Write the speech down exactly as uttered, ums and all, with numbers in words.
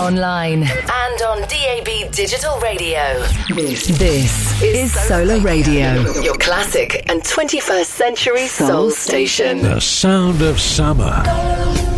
online, and on D A B Digital Radio. This, this is Solar Radio, your classic and twenty-first century soul station. The sound of summer.